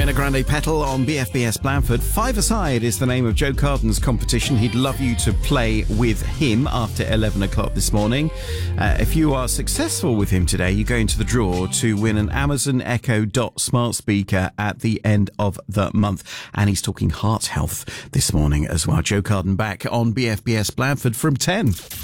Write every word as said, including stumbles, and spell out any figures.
Ariana Grande Petal on B F B S Blandford. Five-a-side is the name of Joe Carden's competition. He'd love you to play with him after eleven o'clock this morning. Uh, if you are successful with him today, you go into the draw to win an Amazon Echo Dot smart speaker at the end of the month. And he's talking heart health this morning as well. Joe Carden back on B F B S Blandford from ten.